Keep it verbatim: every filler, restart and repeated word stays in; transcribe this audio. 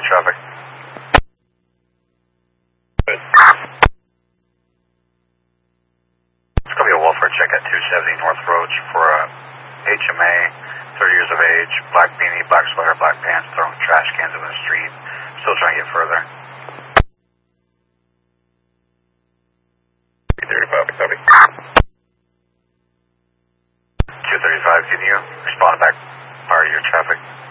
copy traffic. Good. It's going to be a welfare check at two seventy North Roach for a H M A, thirty years of age, black beanie, black sweater, black pants, throwing trash cans in the street. Still trying to get further. two thirty-five, copy. two thirty-five, can you respond back prior to your traffic?